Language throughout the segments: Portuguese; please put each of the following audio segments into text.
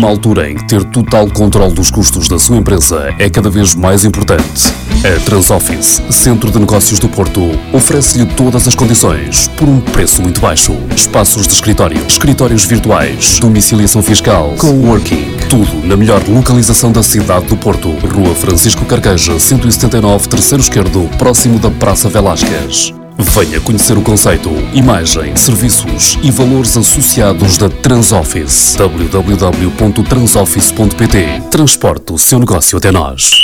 numa altura em que ter total controle dos custos da sua empresa é cada vez mais importante. A Transoffice, Centro de Negócios do Porto, oferece-lhe todas as condições por um preço muito baixo. Espaços de escritório, escritórios virtuais, domiciliação fiscal, coworking, tudo na melhor localização da cidade do Porto. Rua Francisco Carqueja, 179, terceiro esquerdo, próximo da Praça Velásquez. Venha conhecer o conceito, imagem, serviços e valores associados da Transoffice. www.transoffice.pt. Transporte o seu negócio até nós.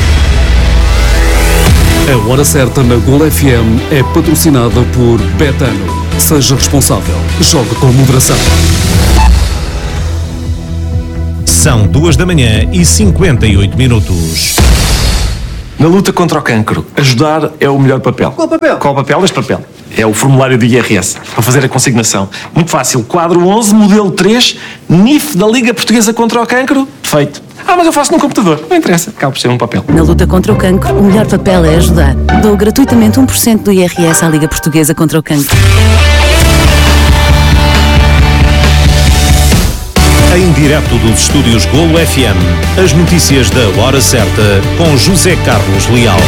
A Hora Certa na Gol FM é patrocinada por Betano. Seja responsável. Jogue com moderação. São 2h58. Na luta contra o cancro, ajudar é o melhor papel. Qual papel? Qual papel? Este papel. É o formulário do IRS, para fazer a consignação. Muito fácil. Quadro 11, modelo 3, NIF da Liga Portuguesa contra o Cancro. Feito. Mas eu faço num computador. Não interessa. Acaba por ser um papel. Na luta contra o cancro, o melhor papel é ajudar. Dou gratuitamente 1% do IRS à Liga Portuguesa contra o Cancro. Em direto dos estúdios Golo FM, as notícias da Hora Certa com José Carlos Leal.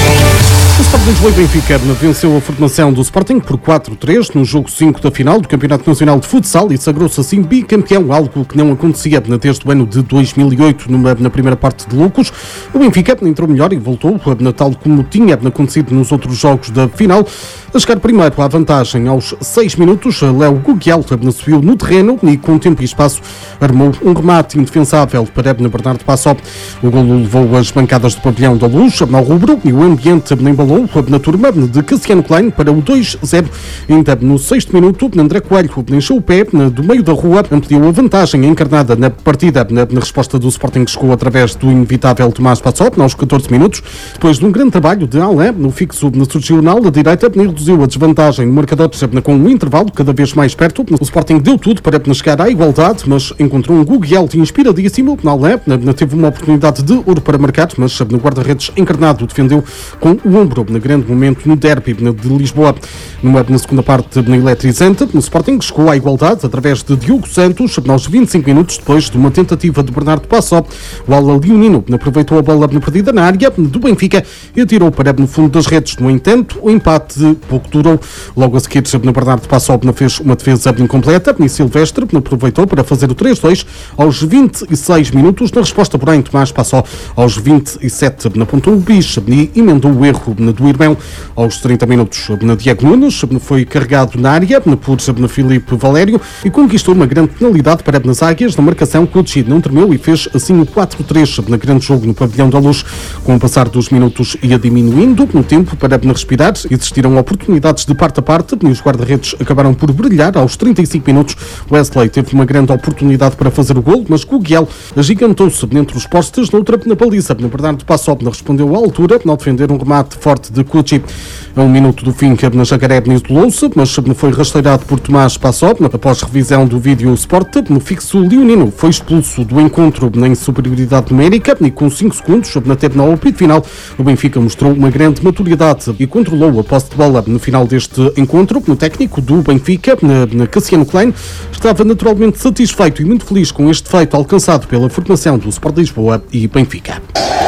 O Sporting Lisboa e Benfica venceu a formação do Sporting por 4-3 no jogo 5 da final do Campeonato Nacional de Futsal e sagrou-se assim bicampeão, algo que não acontecia desde o ano de 2008 na primeira parte de Lucos. O Benfica entrou melhor e voltou, tal como tinha acontecido nos outros jogos da final, a chegar primeiro à vantagem aos 6 minutos. Léo Gugiel subiu no terreno e com tempo e espaço armou um remate indefensável para Bernardo Passó. O golo levou as bancadas do pavilhão da Luz ao rubro e o ambiente embalou na turma de Cassiano Klein para o 2-0. Ainda no 6º minuto, André Coelho encheu o pé do meio da rua, ampliou a vantagem encarnada na partida. Na resposta do Sporting, que chegou através do inevitável Tomás Passó aos 14 minutos. Depois de um grande trabalho de Alain, no fixo surgiu na ala direita e reduziu a desvantagem no marcador com um intervalo cada vez mais perto. O Sporting deu tudo para chegar à igualdade, mas encontrou um Gugiel inspiradíssimo. Alain teve uma oportunidade de ouro para marcar, mas no guarda-redes encarnado defendeu com o ombro no grande momento no derby de Lisboa. Na segunda parte eletrizante, o Sporting chegou à igualdade através de Diogo Santos aos 25 minutos depois de uma tentativa de Bernardo Passó. O ala leonino aproveitou a bola perdida na área do Benfica e atirou para no fundo das redes. No entanto, o empate pouco durou. Logo a seguir, Bernardo Passó fez uma defesa incompleta e Silvestre aproveitou para fazer o 3-2 aos 26 minutos. Na resposta, porém, Tomás Passó aos 27 apontou o bicho e emendou o erro do irmão. Aos 30 minutos, Diego Nunes foi carregado na área por Filipe Valério e conquistou uma grande penalidade para as águias. Na marcação, Cochi não tremeu e fez assim o 4-3 na grande jogo no pavilhão da Luz. Com o passar dos minutos ia diminuindo no tempo para respirar. Existiram oportunidades de parte a parte e os guarda-redes acabaram por brilhar. Aos 35 minutos, Wesley teve uma grande oportunidade para fazer o golo, mas Gugiel agigantou-se entre os postes. Noutra, na baliza, Bernardo Passó respondeu à altura ao defender um remate forte de Cochi. A um minuto do fim, na Jacaré isolou-se, mas foi rasteirado por Tomás Passó. Após revisão do vídeo Sport, no fixo leonino foi expulso do encontro em superioridade numérica e com 5 segundos teve no apito final. O Benfica mostrou uma grande maturidade e controlou a posse de bola no final deste encontro. O técnico do Benfica, Cassiano Klein, estava naturalmente satisfeito e muito feliz com este feito alcançado pela formação do Sport Lisboa e Benfica.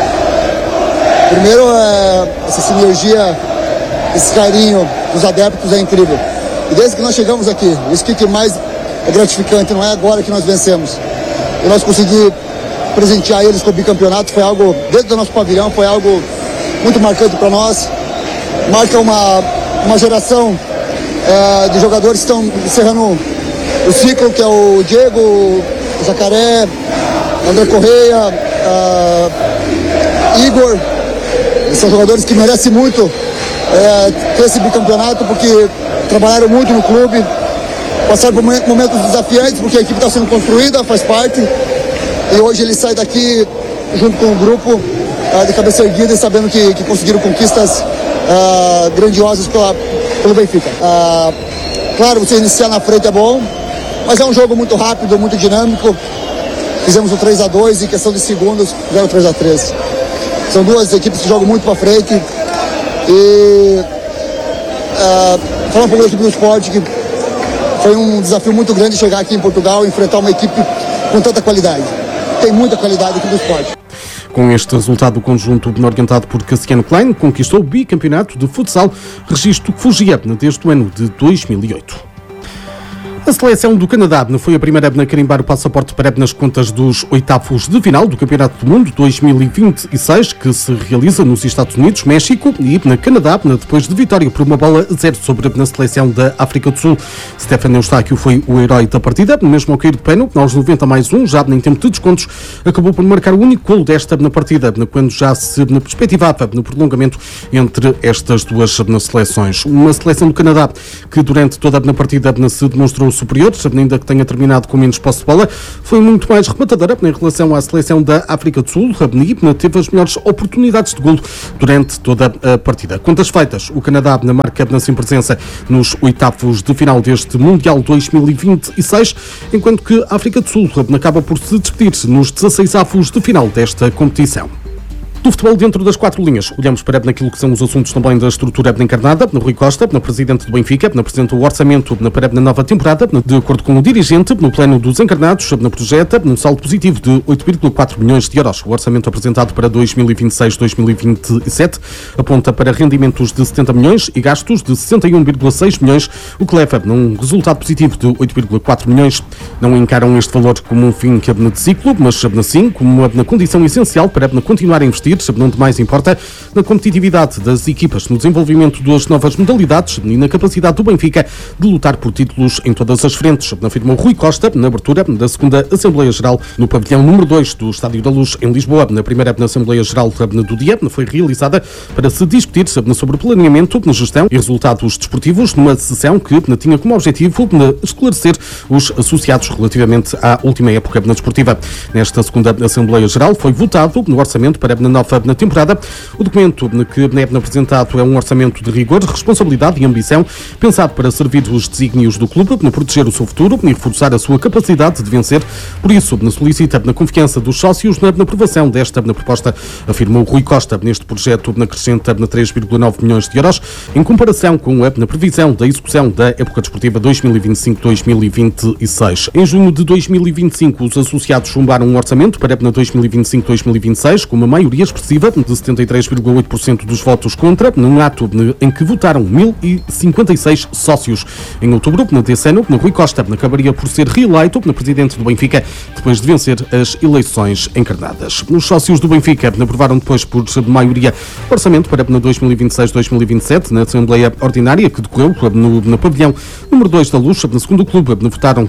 Primeiro, essa sinergia, esse carinho dos adeptos é incrível. E desde que nós chegamos aqui, isso que mais é gratificante, não é agora que nós vencemos. E nós conseguimos presentear eles com o bicampeonato, foi algo, dentro do nosso pavilhão, foi algo muito marcante para nós. Marca uma geração de jogadores que estão encerrando o ciclo, que é o Diego, o Jacaré, André Correia, Igor. São jogadores que merecem muito ter esse bicampeonato, porque trabalharam muito no clube, passaram por momentos desafiantes, porque a equipe está sendo construída, faz parte, e hoje eles saem daqui junto com o grupo de cabeça erguida e sabendo que conseguiram conquistas grandiosas pelo Benfica. Claro, você iniciar na frente é bom, mas é um jogo muito rápido, muito dinâmico. Fizemos o 3-2 e em questão de segundos fizeram o 3-3. São duas equipes que jogam muito para frente. E falar um pouco da equipe do Sport, que foi um desafio muito grande chegar aqui em Portugal, enfrentar uma equipe com tanta qualidade. Tem muita qualidade aqui no esporte. Com este resultado, o conjunto orientado por Cassiano Klein conquistou o bicampeonato de futsal, registro que fugia desde o ano de 2008. A seleção do Canadá foi a primeira a carimbar o passaporte para nas contas dos oitavos de final do Campeonato do Mundo 2026, que se realiza nos Estados Unidos, México e na Canadá, depois de vitória por 1-0 sobre a seleção da África do Sul. Stefan Eustáquio foi o herói da partida, mesmo ao cair de pênalti, aos 90+1, já em tempo de descontos, acabou por marcar o único golo desta partida, quando já se perspectivava no prolongamento entre estas duas seleções. Uma seleção do Canadá que durante toda a partida se demonstrou superior, ainda que tenha terminado com menos posse de bola, foi muito mais rematadora em relação à seleção da África do Sul, e teve as melhores oportunidades de golo durante toda a partida. Contas feitas, o Canadá marca sem presença nos oitavos de final deste Mundial 2026, enquanto que a África do Sul acaba por se despedir nos 16avos de final desta competição. Do futebol dentro das quatro linhas, olhamos para naquilo que são os assuntos também da estrutura encarnada. Rui Costa, presidente do Benfica, apresenta o orçamento para a nova temporada, de acordo com o dirigente, no plano dos encarnados, projeta um saldo positivo de 8,4 milhões de euros. O orçamento apresentado para 2026-2027 aponta para rendimentos de 70 milhões e gastos de 61,6 milhões, o que leva a um resultado positivo de 8,4 milhões. Não encaram este valor como um fim de ciclo, mas sim como uma condição essencial para continuar a investir, onde mais importa, na competitividade das equipas, no desenvolvimento das novas modalidades e na capacidade do Benfica de lutar por títulos em todas as frentes, afirmou Rui Costa na abertura da segunda Assembleia Geral no pavilhão número 2 do Estádio da Luz, em Lisboa. Na primeira Assembleia Geral do dia foi realizada para se discutir sobre planeamento, gestão e resultados desportivos, numa sessão que tinha como objetivo esclarecer os associados relativamente à última época desportiva. Nesta segunda Assembleia Geral foi votado no orçamento para a nova temporada. O documento que é apresentado é um orçamento de rigor, responsabilidade e ambição, pensado para servir os desígnios do clube, proteger o seu futuro e reforçar a sua capacidade de vencer. Por isso, solicita a confiança dos sócios na aprovação desta proposta, afirmou Rui Costa. Neste projeto acrescenta 3,9 milhões de euros, em comparação com a previsão da execução da época desportiva 2025-2026. Em junho de 2025, os associados chumbaram um orçamento para 2025-2026, com uma maioria expressiva de 73,8% dos votos contra, num ato em que votaram 1.056 sócios. Em outubro desse ano, Rui Costa acabaria por ser reeleito presidente do Benfica, depois de vencer as eleições encarnadas. Os sócios do Benfica aprovaram depois por maioria o orçamento para 2026-2027 na Assembleia Ordinária, que decorreu no pavilhão número 2 da Luz. Segundo o clube, votaram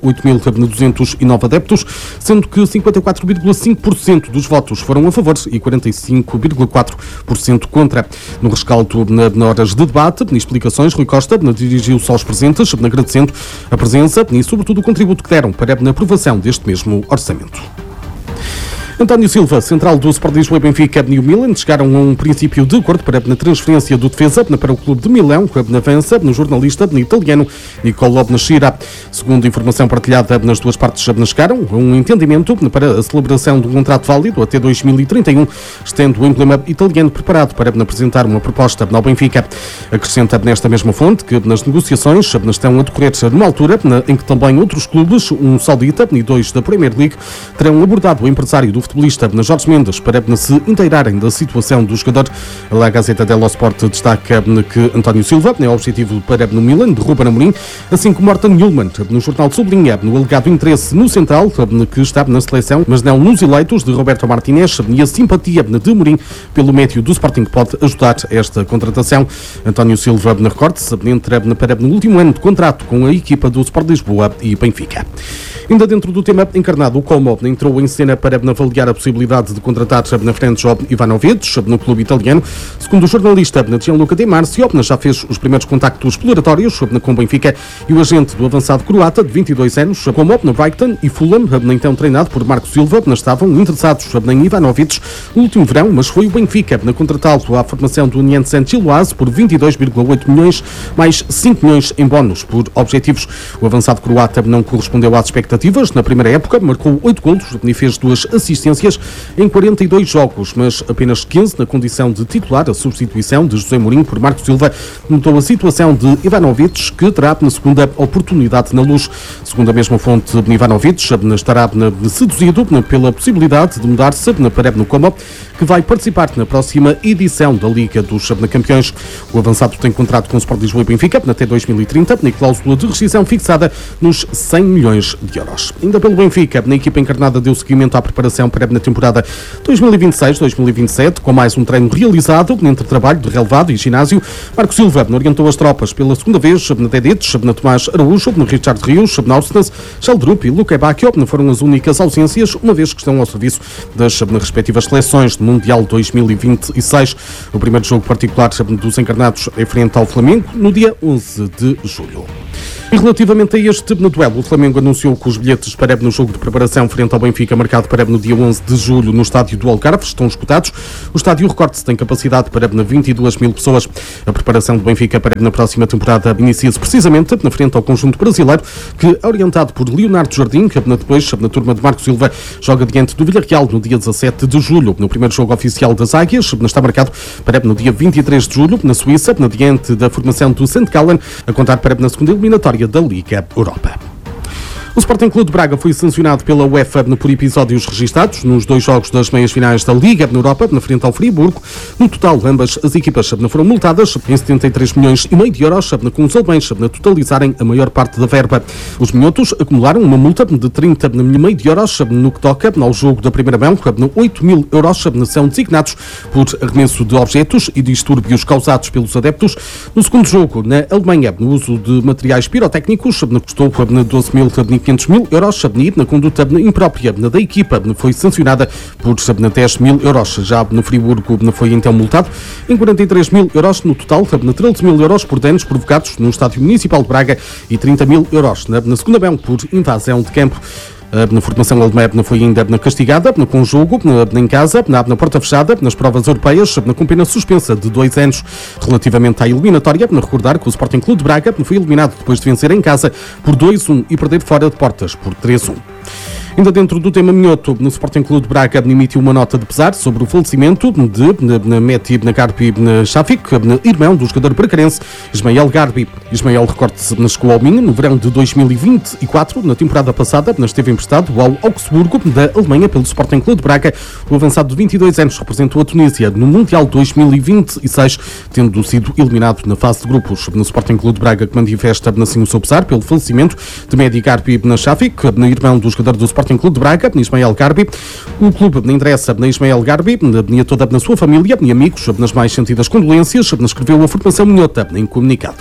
8.209 adeptos, sendo que 54,5% dos votos foram a favor e 45,4% contra. No rescaldo na horas de debate e explicações, Rui Costa dirigiu-se aos presentes, agradecendo a presença e, sobretudo, o contributo que deram para a aprovação deste mesmo orçamento. António Silva, central do Sport Lisboa e Benfica e o Milan, chegaram a um princípio de acordo para a transferência do defesa para o clube de Milão, que avança no jornalista italiano Nicolò Benaschira. Segundo informação partilhada nas duas partes, chegaram a um entendimento para a celebração de um contrato válido até 2031, estendo o emblema italiano preparado para apresentar uma proposta ao Benfica. Acrescenta nesta mesma fonte que nas negociações estão a decorrer numa altura em que também outros clubes, um saudita e dois da Premier League, terão abordado o empresário do futebolista Jorge Mendes para se inteirarem da situação do jogador. A Gazeta dello Sport destaca que António Silva é objetivo para no Milan de Ruben Amorim, assim como Morten Newman. No jornal sublinha no alegado interesse no central, que está na seleção, mas não nos eleitos, de Roberto Martinez, e a simpatia de Amorim pelo médio do Sporting pode ajudar esta contratação. António Silva recorde-se entra para no último ano de contrato com a equipa do Sport Lisboa e Benfica. Ainda dentro do tema encarnado, o Como entrou em cena para avaliar a possibilidade de contratar na frente Job Ivanovic no clube italiano. Segundo o jornalista Gianluca Di Marzio, já fez os primeiros contactos exploratórios com o Benfica e o agente do avançado croata de 22 anos, Como no Brighton e Fulham, então treinado por Marco Silva, estavam interessados em Ivanovic no último verão, mas foi o Benfica a contratá-lo à formação do Union Saint-Gilloise por 22,8 milhões, mais 5 milhões em bónus por objetivos. O avançado croata não correspondeu às expectativas expectativas. Na primeira época marcou 8 golos e fez 2 assistências em 42 jogos, mas apenas 15 na condição de titular. A substituição de José Mourinho por Marco Silva notou a situação de Ivanovic, que terá na segunda oportunidade na Luz. Segundo a mesma fonte, Ivanovic estará seduzido pela possibilidade de mudar-se para no Como, que vai participar na próxima edição da Liga dos Campeões. O avançado tem contrato com o Sport Lisboa e Benfica até 2030, na cláusula de rescisão fixada nos 100 milhões de euros. Ainda pelo Benfica, a equipa encarnada deu seguimento à preparação para a temporada 2026-2027, com mais um treino realizado entre trabalho de relevado e ginásio. Marco Silva orientou as tropas pela segunda vez na Dedic, na Tomás Araújo, no Richard Rios, na Ausnes, Sheldrup e Luque Bacchio foram as únicas ausências, uma vez que estão ao serviço das respectivas seleções do Mundial 2026. O primeiro jogo particular dos encarnados é frente ao Flamengo no dia 11 de julho. E relativamente a este duelo, o Flamengo anunciou que os bilhetes para no jogo de preparação frente ao Benfica, marcado para no dia 11 de julho no estádio do Algarve, estão esgotados. O estádio, recorde-se, tem capacidade para 22 mil pessoas. A preparação do Benfica para na próxima temporada inicia-se precisamente na frente ao conjunto brasileiro, que, orientado por Leonardo Jardim, depois na turma de Marco Silva, joga diante do Villarreal no dia 17 de julho. No primeiro jogo oficial das Águias, está marcado para no dia 23 de julho, na Suíça, diante da formação do St. Gallen, a contar para na segunda eliminatória da Liga Europa. O Sporting Clube de Braga foi sancionado pela UEFA por episódios registados nos 2 jogos das meias finais da Liga na Europa, na frente ao Friburgo. No total, ambas as equipas foram multadas em 73 milhões e meio de euros, com os alemães totalizarem a maior parte da verba. Os minhotos acumularam uma multa de 30 milhões de euros no que toca ao jogo da primeira mão. 8 mil euros são designados por arremesso de objetos e distúrbios causados pelos adeptos. No segundo jogo, na Alemanha, no uso de materiais pirotécnicos, custou 12.500 euros. Na conduta imprópria da equipa foi sancionada por 10 mil euros. Já no Friburgo foi então multado em 43 mil euros no total, 13 mil euros por danos provocados no Estádio Municipal de Braga e 30 mil euros na segunda mão por invasão de campo. Na formação alemã foi ainda castigada com o jogo em casa, na porta fechada, nas provas europeias, com pena suspensa de 2 anos. Relativamente à eliminatória, recordar que o Sporting Clube de Braga foi eliminado depois de vencer em casa por 2-1 e perder fora de portas por 3-1. Ainda dentro do tema minhoto, no Sporting Clube de Braga emitiu uma nota de pesar sobre o falecimento de Meti Garbi Shafik, irmão do jogador bracarense Ismael Garbi. Ismael, recorde-se, chegou ao Minho no verão de 2024. Na temporada passada, esteve emprestado ao Augsburgo da Alemanha pelo Sporting Clube de Braga. O avançado de 22 anos representou a Tunísia no Mundial 2026, tendo sido eliminado na fase de grupos. No Sporting Clube de Braga, que manifesta assim o seu pesar pelo falecimento de Mehdi Garbi Shafik, irmão do jogador do Sporting Clube de Braga, Ismael Garbi. O clube interessa na Ismael Garbi, toda na sua família e amigos, nas mais sentidas condolências, escreveu a formação minhota em comunicado.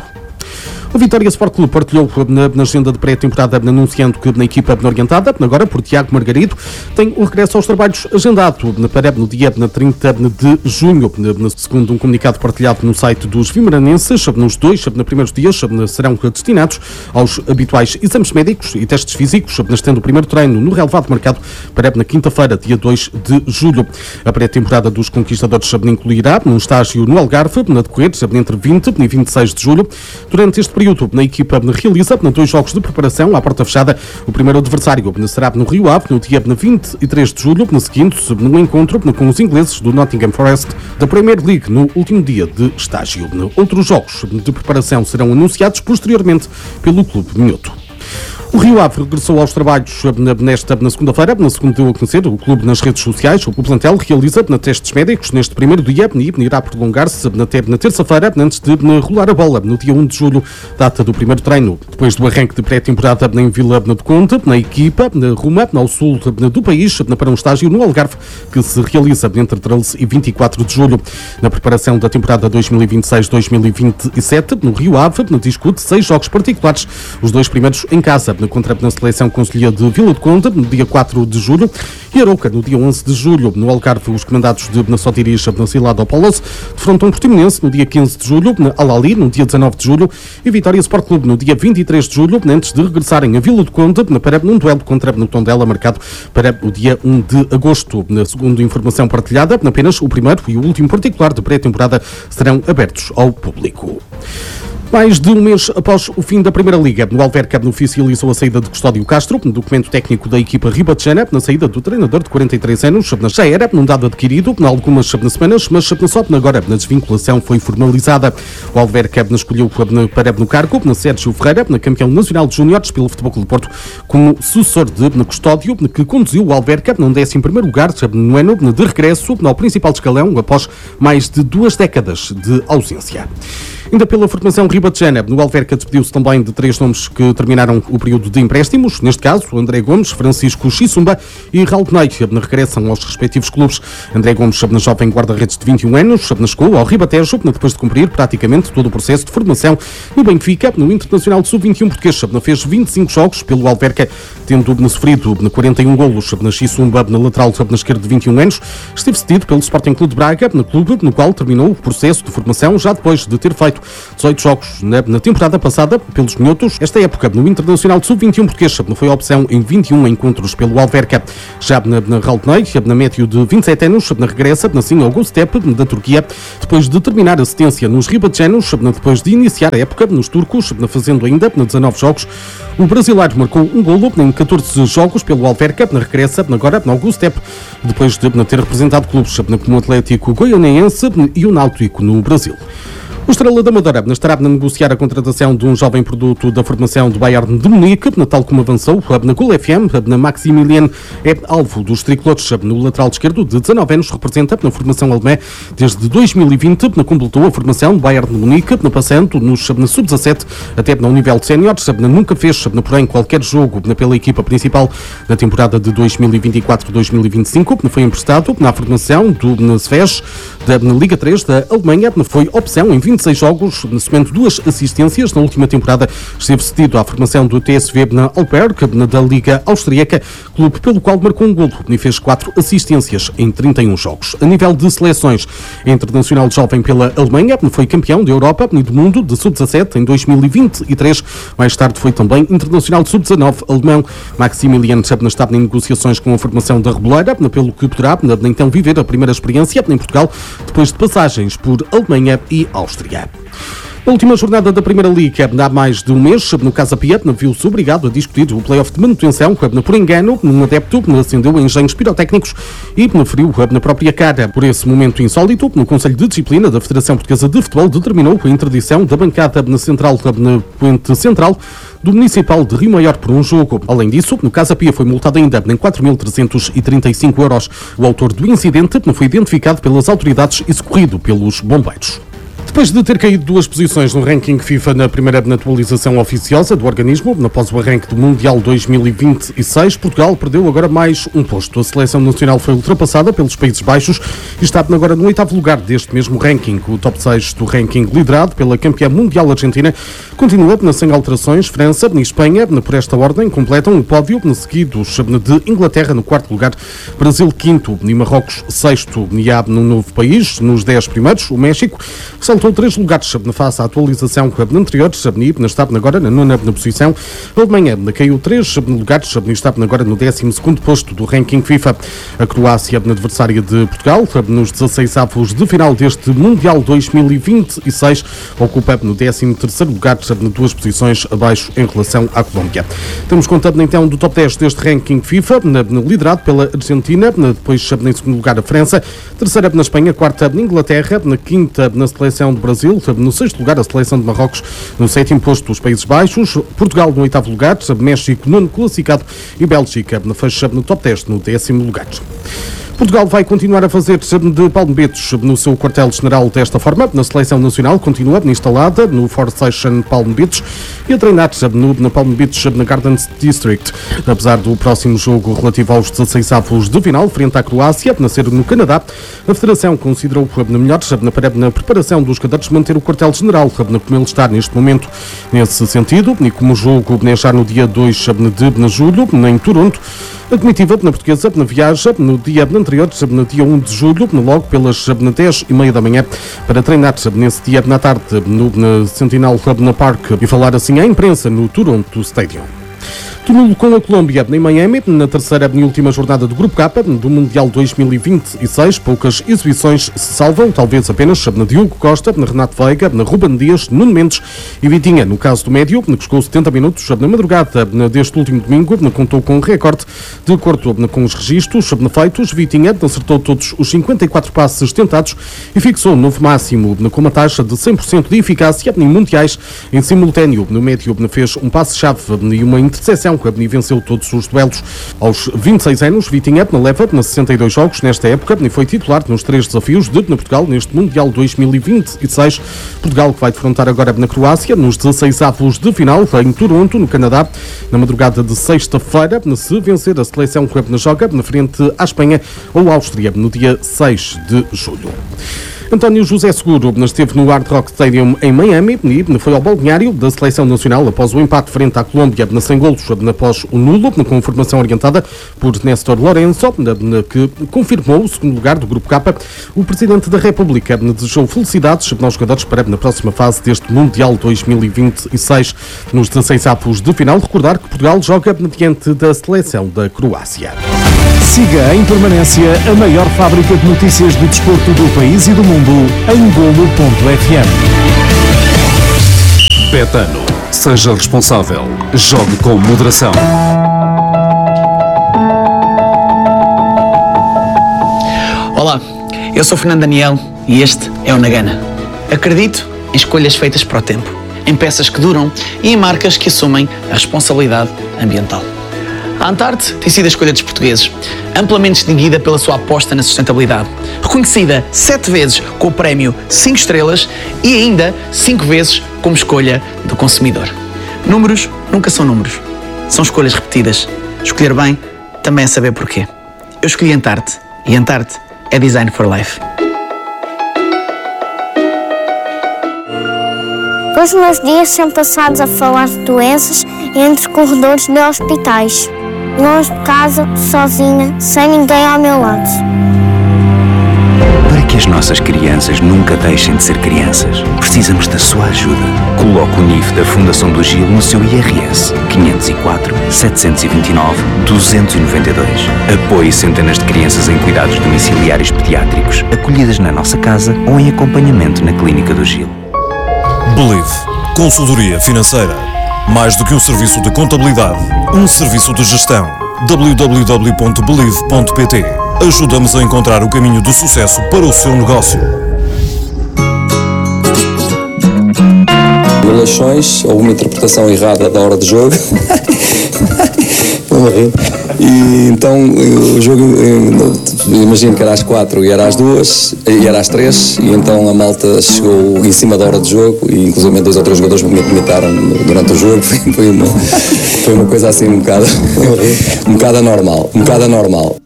O Vitória Sport Clube partilhou na agenda de pré-temporada, anunciando que na equipa orientada, agora por Tiago Margarido, tem o regresso aos trabalhos agendado para no dia 30 de junho. Segundo um comunicado partilhado no site dos vimaranenses, nos 2 primeiros dias serão destinados aos habituais exames médicos e testes físicos, tendo o primeiro treino no relevado marcado para na quinta-feira, dia 2 de julho. A pré-temporada dos conquistadores incluirá um estágio no Algarve, na decorrer entre 20 e 26 de julho. Durante este período, a equipa realiza 2 jogos de preparação à porta fechada. O primeiro adversário será no Rio Ave, no dia 23 de julho, no seguinte, no encontro com os ingleses do Nottingham Forest da Premier League, no último dia de estágio. Outros jogos de preparação serão anunciados posteriormente pelo Clube Minhoto. O Rio Ave regressou aos trabalhos na segunda-feira, segundo deu a conhecer o clube nas redes sociais. O plantel realiza testes médicos neste primeiro dia e irá prolongar-se até na terça-feira, antes de rolar a bola, no dia 1 de julho, data do primeiro treino. Depois do arranque de pré-temporada em Vila do Conde, na equipa rumo ao sul do país, para um estágio no Algarve, que se realiza entre 13 e 24 de julho. Na preparação da temporada 2026-2027, no Rio Ave, discute 6 jogos particulares, os 2 primeiros em casa, contra na seleção concelhia de Vila do Conde, no dia 4 de julho, e Arouca, no dia 11 de julho. No Algarve, os comandados de Sotiris, na Cilada ao Paulos, defrontam o Portimonense no dia 15 de julho, na Al-Ali, no dia 19 de julho, e Vitória Sport Clube no dia 23 de julho, antes de regressarem a Vila do Conde para um duelo contra o Tondela, marcado para o dia 1 de agosto. Segundo informação partilhada, apenas o primeiro e o último particular de pré-temporada serão abertos ao público. Mais de um mês após o fim da Primeira Liga, o Alverca oficializou a saída de Custódio Castro, documento técnico da equipa ribatejana, na saída do treinador de 43 anos. Já era num dado adquirido em algumas semanas, mas só agora na desvinculação foi formalizada. O Alverca escolheu para no cargo Sérgio Ferreira, campeão nacional de júniores pelo Futebol Clube do Porto, como sucessor de Custódio, que conduziu o Alverca num 11º lugar no ano de regresso ao principal escalão após mais de 2 décadas de ausência. Ainda pela formação ribatejana, o Alverca despediu-se também de 3 nomes que terminaram o período de empréstimos. Neste caso, André Gomes, Francisco Xissumba e Raul Ney regressam aos respectivos clubes. André Gomes, jovem guarda-redes de 21 anos, chegou ao Ribatejo depois de cumprir praticamente todo o processo de formação no Benfica. No Internacional de Sub-21 português, fez 25 jogos pelo Alverca, tendo sofrido 41 golos. Xissumba, na lateral na esquerda de 21 anos, esteve cedido pelo Sporting Clube de Braga, no clube no qual terminou o processo de formação já depois de ter feito 18 jogos na temporada passada pelos minhotos. Esta época, no Internacional de Sub-21 português, foi a opção em 21 encontros pelo Alverca. Já na Raul Ney, na médio de 27 anos, regressa assim ao Göztepe da Turquia, depois de terminar a cedência nos ribatejanos, depois de iniciar a época nos turcos, fazendo ainda 19 jogos. O brasileiro marcou um golo em 14 jogos pelo Alverca, regressa agora ao Göztepe, depois de ter representado clubes como o Atlético Goianiense e o Náutico no Brasil. O Estrela da Amadora estará a negociar a contratação de um jovem produto da formação do Bayern de Munique, tal como avançou na Gol FM. Maximilian é alvo dos tricolores. No lateral esquerdo, de 19 anos, representa na formação alemã desde 2020, completou a formação do Bayern de Munique, passando no sub-17 até no nível de séniores. Nunca fez, porém, qualquer jogo pela equipa principal na temporada de 2024-2025. Foi emprestado na formação do SVES da Liga 3 da Alemanha. Foi opção em 26 jogos, somando 2 assistências. Na última temporada esteve cedido à formação do TSV na Alberg, da Liga Austríaca, clube pelo qual marcou um golo e fez 4 assistências em 31 jogos. A nível de seleções, internacional jovem pela Alemanha, foi campeão da Europa e do mundo de sub-17 em 2023. Mais tarde foi também internacional de sub-19 alemão. Maximilian estava em negociações com a formação da Reboleira, pelo que poderá então viver a primeira experiência em Portugal, depois de passagens por Alemanha e Áustria. Na última jornada da Primeira Liga, há mais de um mês, no Casa Pia, viu-se obrigado a discutir o play-off de manutenção. Por engano, um adepto acendeu engenhos pirotécnicos e feriu na própria cara. Por esse momento insólito, no Conselho de Disciplina da Federação Portuguesa de Futebol determinou a interdição da bancada na Puente Central do Municipal de Rio Maior por um jogo. Além disso, no Casa Pia foi multado ainda em 4.335 euros. O autor do incidente foi identificado pelas autoridades e socorrido pelos bombeiros. Depois de ter caído 2 posições no ranking FIFA na primeira atualização oficiosa do organismo, após o arranque do Mundial 2026, Portugal perdeu agora mais um posto. A seleção nacional foi ultrapassada pelos Países Baixos e está agora no 8º lugar deste mesmo ranking. O top 6 do ranking, liderado pela campeã mundial Argentina, continua sem alterações. França e Espanha, por esta ordem, completam o pódio, seguidos de Inglaterra no 4º lugar, Brasil 5º e Marrocos 6º. E há no novo país, nos 10 primeiros, o México saltou 3 lugares face à atualização anterior, e está agora na 9ª posição. A Alemanha caiu 3 lugares e está agora no 12º posto do ranking FIFA. A Croácia, adversária de Portugal, nos 16avos de final deste Mundial 2026, ocupa no 13º lugar, 2 posições abaixo em relação à Colômbia. Temos contado então do top 10 deste ranking FIFA, liderado pela Argentina, depois em 2º lugar a França, 3ª na Espanha, 4ª na Inglaterra, na 5ª na seleção do Brasil, no 6º lugar a seleção de Marrocos, no 7º posto os Países Baixos, Portugal no 8º lugar, México 9º classificado e Bélgica fecha no top 10 no 10º lugar. Portugal vai continuar a fazer de palmebetos no seu quartel-general desta forma. Na seleção nacional continua instalada no Four Station Palm Beach e a treinar na Palm Beach na Gardens District. Apesar do próximo jogo relativo aos 16avos de final, frente à Croácia, nascer no Canadá, a Federação considerou melhor na preparação dos cadeiros manter o quartel-general como ele está neste momento. Nesse sentido, e como o jogo já no dia 2 de julho, em Toronto, a comitiva portuguesa viaja no dia anterior, no dia 1 de julho, logo pelas 10h30 da manhã, para treinar nesse dia na tarde no Sentinel Park e falar assim à imprensa no Toronto Stadium. Túmulo com a Colômbia em Miami, na terceira e última jornada do Grupo K do Mundial 2026. Poucas exibições se salvam, talvez apenas na Diogo Costa, na Renato Veiga, na Ruben Dias, Nuno Mendes e Vitinha. No caso do médio, que chegou 70 minutos na madrugada deste último domingo, contou com um recorde. De acordo com os registros feitos, Vitinha acertou todos os 54 passes tentados e fixou um novo máximo com uma taxa de 100% de eficácia em mundiais. Em simultâneo, no médio fez um passe-chave e uma interseção e venceu todos os duelos. Aos 26 anos, Vitinha leva 62 jogos nesta época e foi titular nos 3 desafios de Portugal neste Mundial 2026. Portugal que vai defrontar agora na Croácia nos 16avos de final em Toronto, no Canadá, na madrugada de sexta-feira, se vencer a seleção que joga na frente à Espanha ou Áustria no dia 6 de julho. António José Seguro esteve no Hard Rock Stadium em Miami e foi ao balneário da Seleção Nacional após o empate frente à Colômbia sem golos após o nulo, com formação orientada por Néstor Lourenço, que confirmou o segundo lugar do Grupo K. O Presidente da República desejou felicidades aos jogadores para na próxima fase deste Mundial 2026. Nos 16avos de final, recordar que Portugal joga diante da seleção da Croácia. Siga em permanência a maior fábrica de notícias do desporto do país e do mundo em Golo.fm. Betano. Seja responsável. Jogue com moderação. Olá, eu sou Fernando Daniel e este é o Nagana. Acredito em escolhas feitas para o tempo, em peças que duram e em marcas que assumem a responsabilidade ambiental. A Antarte tem sido a escolha dos portugueses, amplamente distinguida pela sua aposta na sustentabilidade, reconhecida 7 vezes com o prémio 5 estrelas e ainda 5 vezes como escolha do consumidor. Números nunca são números, são escolhas repetidas. Escolher bem também é saber porquê. Eu escolhi Antarte e Antarte é Design for Life. Os meus dias são passados a falar de doenças entre corredores de hospitais. Longe de casa, sozinha, sem ninguém ao meu lado. Para que as nossas crianças nunca deixem de ser crianças, precisamos da sua ajuda. Coloque o NIF da Fundação do Gil no seu IRS 504 729 292. Apoie centenas de crianças em cuidados domiciliários pediátricos, acolhidas na nossa casa ou em acompanhamento na Clínica do Gil. Believe. Consultoria financeira. Mais do que um serviço de contabilidade, um serviço de gestão. www.believe.pt. Ajuda-nos a encontrar o caminho do sucesso para o seu negócio. Violações, houve uma interpretação errada da hora de jogo. E então o jogo, imagino que era às 4 e era às 2 e era às 3, e então a malta chegou em cima da hora de jogo e inclusive 2 ou 3 jogadores me imitaram durante o jogo. Foi uma coisa assim um bocado anormal.